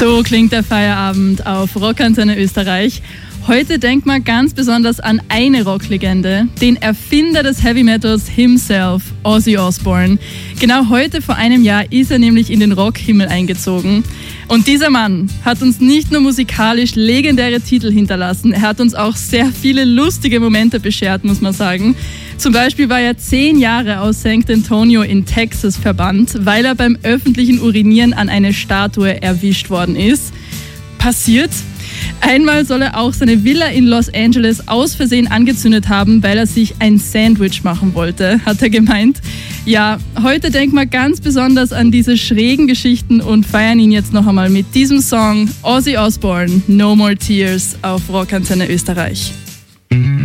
So klingt der Feierabend auf Rockantenne Österreich. Heute denkt man ganz besonders an eine Rocklegende, den Erfinder des Heavy Metals himself, Ozzy Osbourne. Genau heute vor einem Jahr ist er nämlich in den Rockhimmel eingezogen. Und dieser Mann hat uns nicht nur musikalisch legendäre Titel hinterlassen, er hat uns auch sehr viele lustige Momente beschert, muss man sagen. Zum Beispiel war er 10 Jahre aus San Antonio in Texas verbannt, weil er beim öffentlichen Urinieren an eine Statue erwischt worden ist. Passiert. Einmal soll er auch seine Villa in Los Angeles aus Versehen angezündet haben, weil er sich ein Sandwich machen wollte, hat er gemeint. Ja, heute denken wir ganz besonders an diese schrägen Geschichten und feiern ihn jetzt noch einmal mit diesem Song Ozzy Osbourne, No More Tears auf Rockantenne Österreich.